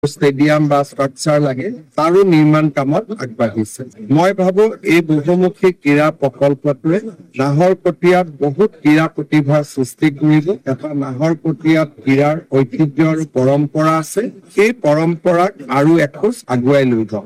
stadium বা structure লাগে তাৰো নিৰ্মাণ কামত আগবাঢ়িছে মই ভাবো এই বহুমুখী ক্ৰীড়া প্ৰকল্পটোৱে নাহৰকটীয়াত বহুত ক্ৰীড়া প্ৰতিভাৰ সৃষ্টি কৰিব এটা নাহৰকটীয়াত ক্ৰীড়াৰ ঐতিহ্য আৰু পৰম্পৰা আছে সেই পৰম্পৰাক আৰু এখোজ আগুৱাই লৈ যাব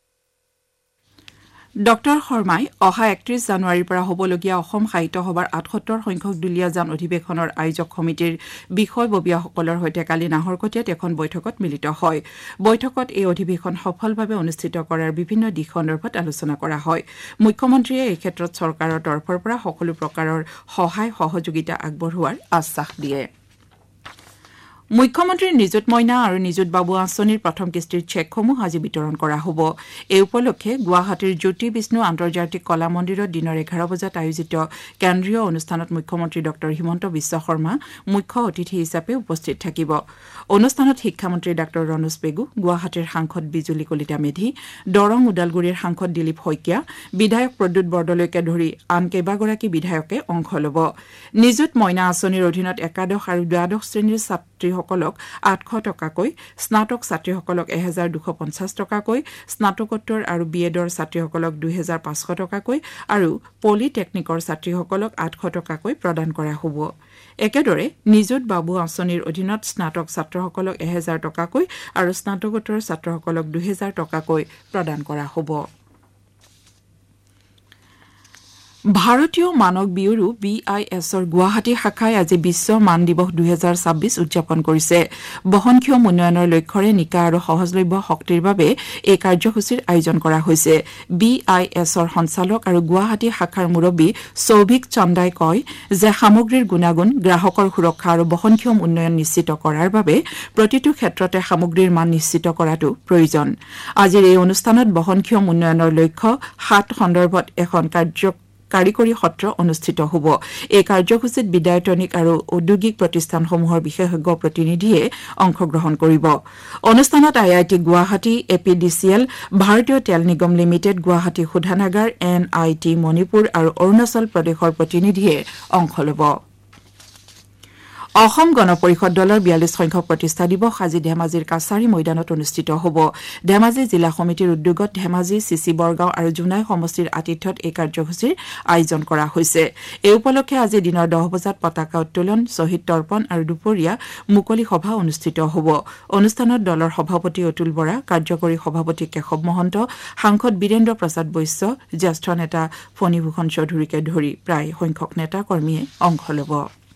ডক্টৰ শৰ্মাই অহা ৩১ জানুৱাৰীৰ পৰা হ'বলগীয়া অসম সাহিত্য সভাৰ ৭৮ সংখ্যক দুলীয়াজান অধিৱেশনৰ আয়োজক সমিতিৰ বিষয়ববীয়াসকলৰ সৈতে কালি নাহৰকটীয়াত এখন বৈঠকত মিলিত হয় বৈঠকত এই অধিৱেশন সফলভাৱে অনুষ্ঠিত কৰাৰ বিভিন্ন দিশ সন্দৰ্ভত আলোচনা কৰা হয় মুখ্যমন্ত্ৰীয়ে এই ক্ষেত্ৰত চৰকাৰৰ তৰফৰ পৰা সকলো প্ৰকাৰৰ সহায় সহযোগিতা আগবঢ়োৱাৰ আশ্বাস দিয়ে মুখ্যমন্ত্ৰীৰ নিযুত মইনা আৰু নিযুত বাবু আঁচনিৰ প্ৰথম কিস্তিৰ চেকসমূহ আজি বিতৰণ কৰা হ'ব এই উপলক্ষে গুৱাহাটীৰ জ্যোতি বিষ্ণু আন্তৰ্জাতিক কলা মন্দিৰত দিনৰ 11 বজাত আয়োজিত কেন্দ্ৰীয় অনুষ্ঠানত মুখ্যমন্ত্ৰী ডক্টৰ হিমন্ত বিশ্ব শৰ্মা মুখ্য অতিথি হিচাপে উপস্থিত থাকিব অনুষ্ঠানত শিক্ষামন্ত্ৰী ডক্টৰ ৰণোজ পেগু গুৱাহাটীৰ সাংসদ বিজুলী কলিতা মেধি দৰং ওদালগুৰিৰ সাংসদ দিলীপ শইকীয়া বিধায়ক প্ৰদ্যুৎ বৰদলৈকে ধৰি আন কেইবাগৰাকী বিধায়কে অংশ ল'ব নিযুত মইনা আঁচনিৰ অধীনত একাদশ আৰু দ্বাদশ শ্ৰেণীৰ ছাত্ৰীসকলক 800 টকাকৈ স্নাতক ছাত্ৰীসকলক 1250 টকাকৈ স্নাতকোত্তৰ আৰু বিএডৰ ছাত্ৰীসকলক 2500 টকাকৈ আৰু পলিটেকনিকৰ ছাত্ৰীসকলক 800 টকাকৈ প্ৰদান কৰা হ'ব একেদৰে নিযুত বাবু আঁচনিৰ অধীনত স্নাতক ছাত্ৰসকলক 1000 টকাকৈ আৰু স্নাতকোত্তৰ ছাত্ৰসকলক 2000 টকাকৈ প্ৰদান কৰা হ'ব ভাৰতীয় মানক ব্যুৰো BISৰ গুৱাহাটী শাখাই আজি বিশ্ব মান দিৱস 2026 উদযাপন কৰিছে বহনক্ষম উন্নয়নৰ লক্ষ্যৰে নিকা আৰু সহজলভ্য শক্তিৰ বাবে এই কাৰ্যসূচীৰ আয়োজন কৰা হৈছে BISৰ সঞ্চালক আৰু গুৱাহাটী শাখাৰ মুৰব্বী সৌভিক চন্দাই কয় যে সামগ্ৰীৰ গুণাগুণ গ্ৰাহকৰ সুৰক্ষা আৰু বহনক্ষম উন্নয়ন নিশ্চিত কৰাৰ বাবে প্ৰতিটো ক্ষেত্ৰতে সামগ্ৰীৰ মান নিশ্চিত কৰাটো প্ৰয়োজন আজিৰ এই অনুষ্ঠানত বহনক্ষম উন্নয়নৰ লক্ষ্য 7 সন্দৰ্ভত এখন কাৰিকৰী সত্ৰ অনুষ্ঠিত হ'ব এই কাৰ্যসূচীত বিদ্যায়তনিক আৰু ঔদ্যোগিক প্ৰতিষ্ঠানসমূহৰ বিশেষজ্ঞ প্ৰতিনিধিয়ে অংশগ্ৰহণ কৰিব অনুষ্ঠানত IIT গুৱাহাটী APDCL ভাৰতীয় তেল নিগম লিমিটেড গুৱাহাটী শোধনাগাৰ NIT মণিপুৰ আৰু অৰুণাচল প্ৰদেশৰ প্ৰতিনিধিয়ে অংশ ল'ব অসম গণ পৰিষদ দলৰ 42 সংখ্যক প্ৰতিষ্ঠা দিৱস আজি ধেমাজিৰ কাছাৰী ময়দানত অনুষ্ঠিত হ'ব ধেমাজি জিলা সমিতিৰ উদ্যোগত ধেমাজি চিচি বৰগাঁও আৰু জুনাই সমষ্টিৰ আতিথ্যত এই কাৰ্যসূচীৰ আয়োজন কৰা হৈছে এই উপলক্ষে আজি দিনৰ 10 বজাত পতাকা উত্তোলন শ্বহীদ তৰ্পণ আৰু দুপৰীয়া মুকলি সভা অনুষ্ঠিত হ'ব অনুষ্ঠানত দলৰ সভাপতি অতুল বৰা কাৰ্যকৰী সভাপতি কেশৱ মহন্ত সাংসদ বীৰেন্দ্ৰ প্ৰসাদ বৈশ্য জ্যেষ্ঠ নেতা ফণীভূষণ চৌধুৰীকে ধৰি প্ৰায় সংখ্যক নেতা কৰ্মীয়ে অংশ ল'ব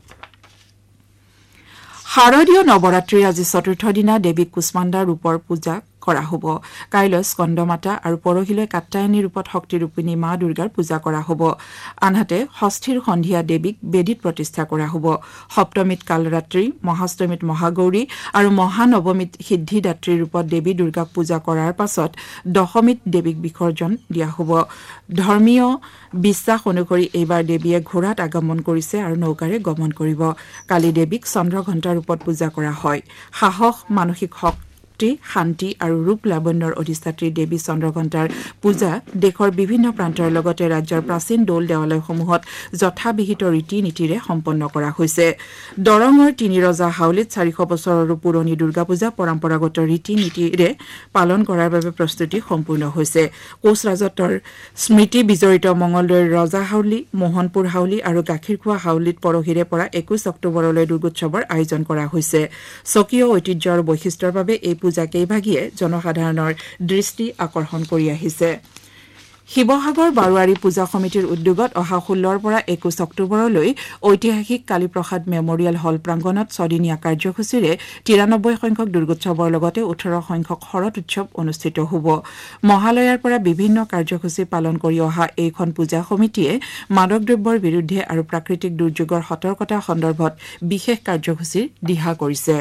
শাৰদীয় নৱৰাত্ৰিৰ আজি চতুৰ্থ দিনা দেৱী কুষ্মাণ্ডা ৰূপৰ পূজা কৰা হ'ব কাইলৈ স্কন্দমাতা আৰু পৰহিলৈ কাত্যায়নী ৰূপত শক্তিৰূপিণী মা দুৰ্গাৰ পূজা কৰা হ'ব আনহাতে ষষ্ঠীৰ সন্ধিয়া দেৱীক বেদীত প্ৰতিষ্ঠা কৰা হ'ব সপ্তমীত কালৰাত্ৰি মহাষ্টমীত মহাগৌৰী আৰু মহানৱমীত সিদ্ধিদাত্ৰী ৰূপত দেৱী দুৰ্গাক পূজা কৰাৰ পাছত দশমীত দেৱীক বিসৰ্জন দিয়া হ'ব ধৰ্মীয় বিশ্বাস অনুসৰি এইবাৰ দেৱীয়ে ঘোঁৰাত আগমন কৰিছে আৰু নৌকাৰে গমন কৰিব কালি দেৱীক চন্দ্ৰঘণ্টা ৰূপত পূজা কৰা হয় সাহস মানসিক শান্তি আৰু ৰূপ লাৱণ্যৰ অধিষ্ঠাত্ৰী দেৱী চন্দ্ৰঘণ্টাৰ পূজা দেশৰ বিভিন্ন প্ৰান্তৰ লগতে ৰাজ্যৰ প্ৰাচীন দৌল দেৱালয়সমূহত যথাবিহিত ৰীতি নীতিৰে সম্পন্ন কৰা হৈছে দৰঙৰ তিনি ৰজা হাউলিত 400 বছৰৰো পুৰণি দুৰ্গা পূজা পৰম্পৰাগত ৰীতি নীতিৰে পালন কৰাৰ বাবে প্ৰস্তুতি সম্পূৰ্ণ হৈছে কোচ ৰাজত্বৰ স্মৃতি বিজড়িত মঙলদৈৰ ৰজা হাউলি মোহনপুৰ হাউলি আৰু গাখীৰখোৱা হাউলিত পৰহিৰে পৰা 21 অক্টোবৰলৈ দুৰ্গোৎসৱৰ আয়োজন কৰা হৈছে স্বকীয় ঐতিহ্য আৰু বৈশিষ্ট্যৰ বাবে এই পূজা কেইভাগিয়ে জনসাধাৰণৰ দৃষ্টি আকৰ্ষণ কৰি আহিছে শিৱসাগৰ বাৰোৱাৰী পূজা সমিতিৰ উদ্যোগত অহা 16ৰ পৰা 21 অক্টোবৰলৈ ঐতিহাসিক কালীপ্ৰসাদ মেমৰিয়েল হল প্ৰাংগণত 6 দিনীয়া কাৰ্যসূচীৰে 93 সংখ্যক দুৰ্গোৎসৱৰ লগতে 18 সংখ্যক শৰৎ উৎসৱ অনুষ্ঠিত হ'ব মহালয়াৰ পৰা বিভিন্ন কাৰ্যসূচী পালন কৰি অহা এইখন পূজা সমিতিয়ে মাদক দ্ৰব্যৰ বিৰুদ্ধে আৰু প্ৰাকৃতিক দুৰ্যোগৰ সতৰ্কতা সন্দৰ্ভত বিশেষ কাৰ্যসূচীৰ দিহা কৰিছে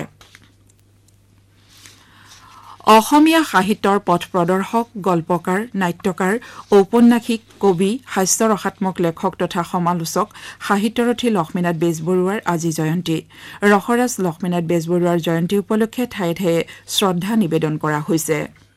অসমীয়া সাহিত্যৰ পথ প্ৰদৰ্শক গল্পকাৰ নাট্যকাৰ ঔপন্যাসিক কবি হাস্যৰসাত্মক লেখক তথা সমালোচক সাহিত্যৰথী লক্ষ্মীনাথ বেজবৰুৱাৰ আজি জয়ন্তী ৰসৰাজ লক্ষ্মীনাথ বেজবৰুৱাৰ জয়ন্তী উপলক্ষে ঠায়ে ঠায়ে শ্ৰদ্ধা নিবেদন কৰা হৈছে